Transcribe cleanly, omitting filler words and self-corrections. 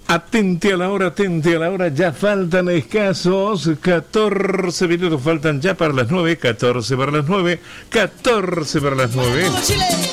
Atente a la hora, ya faltan escasos 14 minutos, faltan ya para las 9, 14 para las 9, 14 para las 9.